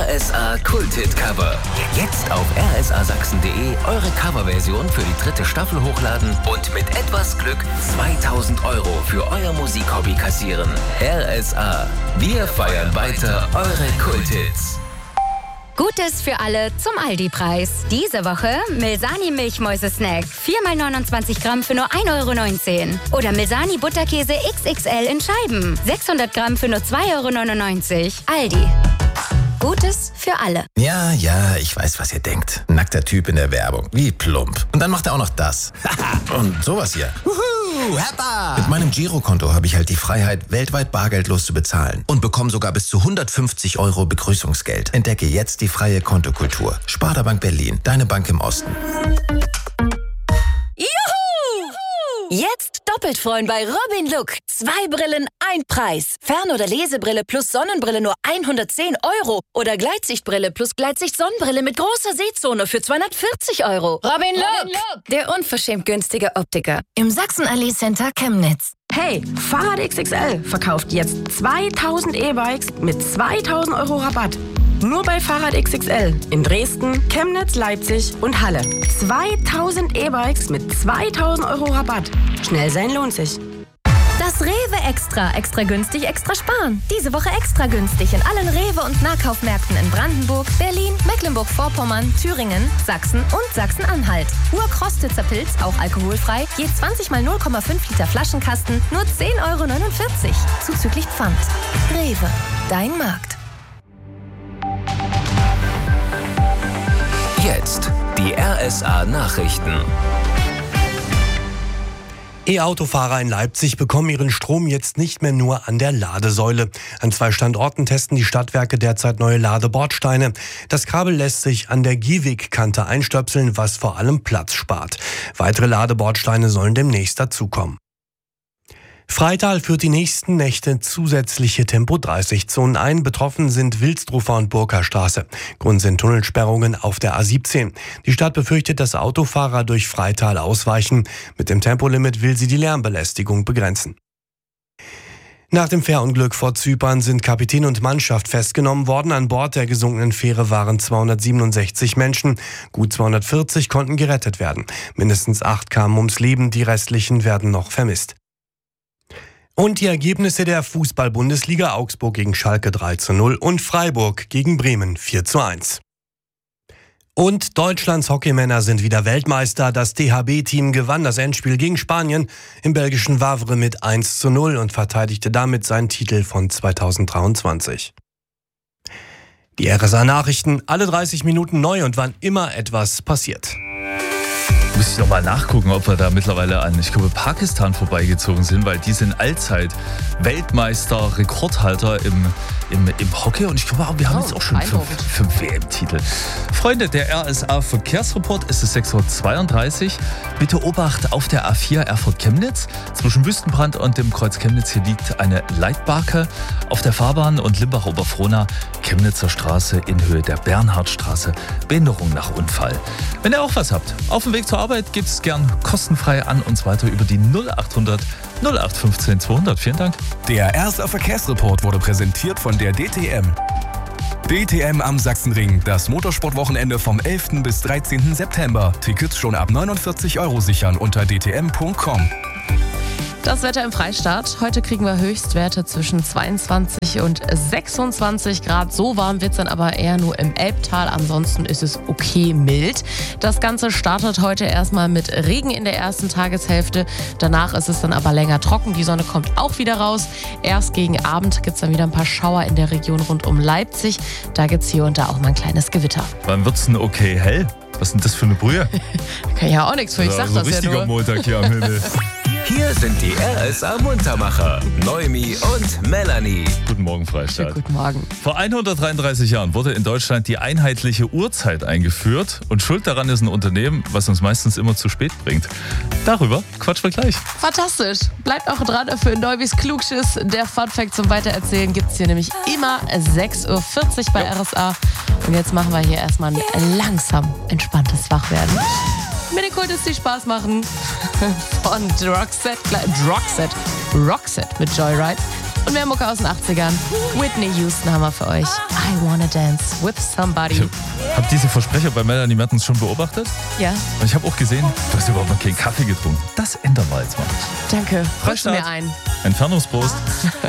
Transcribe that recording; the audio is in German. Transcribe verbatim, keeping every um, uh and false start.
R S A Kulthit-Cover. Jetzt auf r s a sachsen punkt de eure Coverversion für die dritte Staffel hochladen und mit etwas Glück zweitausend Euro für euer Musikhobby kassieren. R S A. Wir feiern weiter eure Kulthits. Gutes für alle zum Aldi-Preis. Diese Woche Milsani Milchmäuse-Snack. vier mal neunundzwanzig Gramm für nur ein Euro neunzehn. Oder Milsani Butterkäse X X L in Scheiben. sechshundert Gramm für nur zwei Euro neunundneunzig. Aldi. Gutes für alle. Ja, ja, ich weiß, was ihr denkt. Nackter Typ in der Werbung. Wie plump. Und dann macht er auch noch das. Und sowas hier. Wuhu, Heppa! Mit meinem Girokonto habe ich halt die Freiheit, weltweit bargeldlos zu bezahlen. Und bekomme sogar bis zu hundertfünfzig Euro Begrüßungsgeld. Entdecke jetzt die freie Kontokultur. Sparda-Bank Berlin, deine Bank im Osten. Juhu! Jetzt doppelt freuen bei Robin Look. Zwei Brillen, ein Preis. Fern- oder Lesebrille plus Sonnenbrille nur hundertzehn Euro. Oder Gleitsichtbrille plus Gleitsicht-Sonnenbrille mit großer Sehzone für zweihundertvierzig Euro. Robin Look, Robin Look. der unverschämt günstige Optiker. Im Sachsen-Allee Center Chemnitz. Hey, Fahrrad X X L verkauft jetzt zweitausend E-Bikes mit zweitausend Euro Rabatt. Nur bei Fahrrad X X L in Dresden, Chemnitz, Leipzig und Halle. zweitausend E-Bikes mit zweitausend Euro Rabatt. Schnell sein lohnt sich. Das Rewe Extra. Extra günstig, extra sparen. Diese Woche extra günstig in allen Rewe- und Nahkaufmärkten in Brandenburg, Berlin, Mecklenburg-Vorpommern, Thüringen, Sachsen und Sachsen-Anhalt. Urkrostitzer Pilz, auch alkoholfrei, je zwanzig mal null Komma fünf Liter Flaschenkasten, nur zehn Euro neunundvierzig. Zuzüglich Pfand. Rewe, dein Markt. Jetzt die R S A Nachrichten. E-Autofahrer in Leipzig bekommen ihren Strom jetzt nicht mehr nur an der Ladesäule. An zwei Standorten testen die Stadtwerke derzeit neue Ladebordsteine. Das Kabel lässt sich an der Gehwegkante einstöpseln, was vor allem Platz spart. Weitere Ladebordsteine sollen demnächst dazukommen. Freital führt die nächsten Nächte zusätzliche Tempo dreißig Zonen ein. Betroffen sind Wilsdruffer und Burka-Straße. Grund sind Tunnelsperrungen auf der A siebzehn. Die Stadt befürchtet, dass Autofahrer durch Freital ausweichen. Mit dem Tempolimit will sie die Lärmbelästigung begrenzen. Nach dem Fährunglück vor Zypern sind Kapitän und Mannschaft festgenommen worden. An Bord der gesunkenen Fähre waren zweihundertsiebenundsechzig Menschen. Gut zweihundertvierzig konnten gerettet werden. Mindestens acht kamen ums Leben, die restlichen werden noch vermisst. Und die Ergebnisse der Fußball-Bundesliga: Augsburg gegen Schalke drei zu null und Freiburg gegen Bremen vier zu eins. Und Deutschlands Hockeymänner sind wieder Weltmeister. Das D H B-Team gewann das Endspiel gegen Spanien im belgischen Wavre mit eins zu null und verteidigte damit seinen Titel von zweitausenddreiundzwanzig. Die R S A-Nachrichten, alle dreißig Minuten neu und wann immer etwas passiert. Muss ich noch mal nachgucken, ob wir da mittlerweile an, ich glaube, Pakistan vorbeigezogen sind, weil die sind allzeit Weltmeister, Rekordhalter im, im, im Hockey. Und ich glaube, wir haben oh, jetzt auch schon fünf, fünf W M-Titel. Freunde, der R S A-Verkehrsreport ist es sechs Uhr zweiunddreißig. Bitte Obacht auf der A vier Erfurt-Chemnitz. Zwischen Wüstenbrand und dem Kreuz Chemnitz hier liegt eine Leitbarke auf der Fahrbahn und Limbach-Oberfrohna, Chemnitzer Straße in Höhe der Bernhardstraße. Behinderung nach Unfall. Wenn ihr auch was habt, auf dem Weg zur Arbeit gibt es gern kostenfrei an uns weiter über die null achthundert null acht fünfzehn zweihundert. Vielen Dank. Der R S A-Verkehrsreport wurde präsentiert von der D T M. D T M am Sachsenring, das Motorsportwochenende vom elften bis dreizehnten September. Tickets schon ab neunundvierzig Euro sichern unter d t m punkt com. Das Wetter im Freistaat. Heute kriegen wir Höchstwerte zwischen zweiundzwanzig und sechsundzwanzig Grad. So warm wird es dann aber eher nur im Elbtal. Ansonsten ist es okay mild. Das Ganze startet heute erstmal mit Regen in der ersten Tageshälfte. Danach ist es dann aber länger trocken. Die Sonne kommt auch wieder raus. Erst gegen Abend gibt es dann wieder ein paar Schauer in der Region rund um Leipzig. Da gibt es hier und da auch mal ein kleines Gewitter. Wann wird es denn okay hell? Was ist denn das für eine Brühe? Kann ich ja auch nichts für, ich sag also das ja nur. Richtiger Montag hier am Himmel. Hier sind die R S A-Muntermacher, Noemi und Melanie. Guten Morgen, Freistaat. Guten Morgen. Vor hundertdreiunddreißig Jahren wurde in Deutschland die einheitliche Uhrzeit eingeführt. Und schuld daran ist ein Unternehmen, was uns meistens immer zu spät bringt. Darüber quatschen wir gleich. Fantastisch. Bleibt auch dran für Neumis Klugschiss. Der Funfact zum Weitererzählen gibt es hier nämlich immer sechs Uhr vierzig bei R S A. Und jetzt machen wir hier erstmal ein langsam entspanntes Wachwerden. Mit den Kultis, die Spaß machen. Von Roxette, Roxette, Roxette mit Joyride. Und mehr Mucke aus den achtzigern. Whitney Houston haben wir für euch. I wanna dance with somebody. Ich habe diese Versprecher bei Melanie Mertens schon beobachtet. Ja. Und ich habe auch gesehen, du hast überhaupt noch keinen Kaffee getrunken. Das ändern wir jetzt mal. Danke. Freistaat. Rutsch mir ein. Entfernungsprost.